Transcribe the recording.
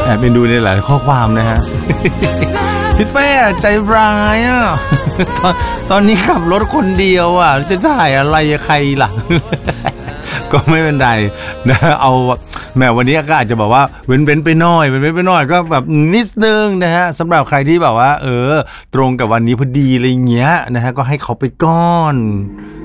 อบเป็นดูในหลายข้อความนะฮะ พี่เป้ใจร้ายอ่ะ ตอนนี้ขับรถคนเดียวอ่ะจะถ่ายอะไรใครล่ะ ก็ไม่เป็นไรนะเอาแม้วันนี้ก็อาจจะบอกว่าเว้นไปหน่อยก็แบบนิดนึงนะฮะสำหรับใครที่แบบว่าตรงกับวันนี้พอดีอะไรเงี้ยนะฮะก็ให้เขาไปก่อน